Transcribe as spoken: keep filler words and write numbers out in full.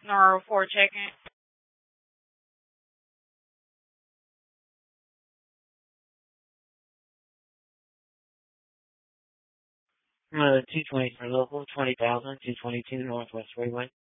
Or for checking. Uh, two twenty for local, twenty thousand, two twenty-two Northwest Freeway.